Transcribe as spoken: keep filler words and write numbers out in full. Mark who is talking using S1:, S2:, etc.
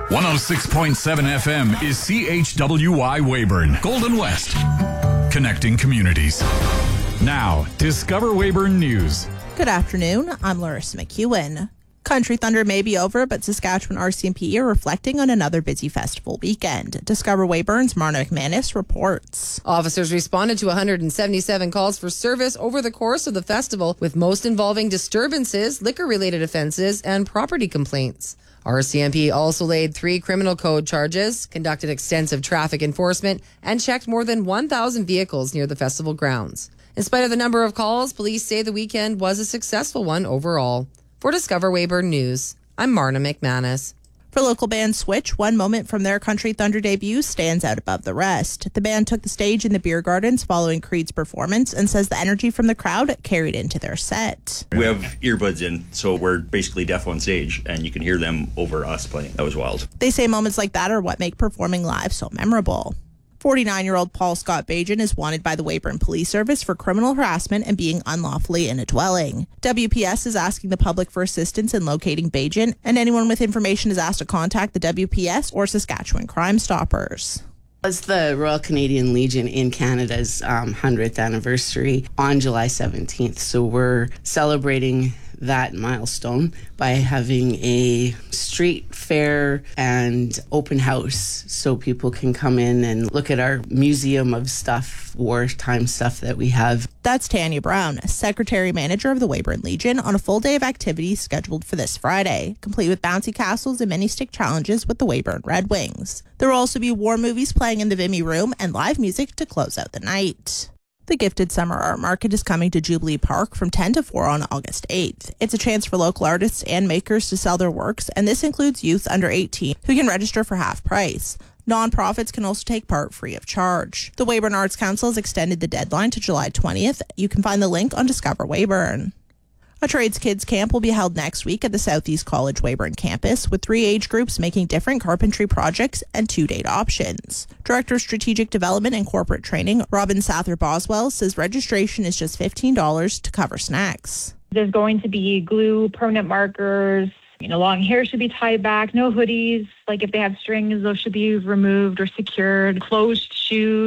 S1: one oh six point seven F M is C H W Y Weyburn, Golden West, connecting communities. Now, Discover Weyburn News.
S2: Good afternoon. I'm Larissa McEwen. Country Thunder may be over, but Saskatchewan R C M P are reflecting on another busy festival weekend. Discover Weyburn's Marna McManus reports.
S3: Officers responded to one hundred seventy-seven calls for service over the course of the festival, with most involving disturbances, liquor-related offences, and property complaints. R C M P also laid three criminal code charges, conducted extensive traffic enforcement, and checked more than one thousand vehicles near the festival grounds. In spite of the number of calls, police say the weekend was a successful one overall. For Discover Weyburn News, I'm Marna McManus.
S2: For local band Switch, one moment from their Country Thunder debut stands out above the rest. The band took the stage in the Beer Gardens following Creed's performance and says the energy from the crowd carried into their set.
S4: We have earbuds in, so we're basically deaf on stage, and you can hear them over us playing. That was wild.
S2: They say moments like that are what make performing live so memorable. forty-nine-year-old Paul Scott Bajan is wanted by the Weyburn Police Service for criminal harassment and being unlawfully in a dwelling. W P S is asking the public for assistance in locating Bajan, and anyone with information is asked to contact the W P S or Saskatchewan Crime Stoppers.
S5: It's the Royal Canadian Legion in Canada's um, one hundredth anniversary on July seventeenth, so we're celebrating that milestone by having a street fair and open house so people can come in and look at our museum of stuff, wartime stuff that we have.
S2: That's Tanya Brown, Secretary Manager of the Weyburn Legion, on a full day of activities scheduled for this Friday, complete with bouncy castles and mini stick challenges with the Weyburn Red Wings. There will also be war movies playing in the Vimy Room and live music to close out the night. The Gifted Summer Art Market is coming to Jubilee Park from ten to four on August eighth. It's a chance for local artists and makers to sell their works, and this includes youth under eighteen who can register for half price. Nonprofits can also take part free of charge. The Weyburn Arts Council has extended the deadline to July twentieth. You can find the link on Discover Weyburn. A Trades Kids Camp will be held next week at the Southeast College Weyburn campus, with three age groups making different carpentry projects and two date options. Director of Strategic Development and Corporate Training, Robin Sather-Boswell, says registration is just fifteen dollars to cover snacks.
S6: There's going to be glue, permanent markers, you know, long hair should be tied back, no hoodies. Like if they have strings, those should be removed or secured, closed shoes.